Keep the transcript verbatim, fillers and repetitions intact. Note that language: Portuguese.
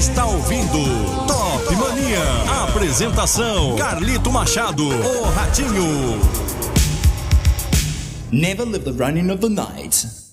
está ouvindo Top Mania. Apresentação: Carlito Machado, o Ratinho. Never live the running of the night.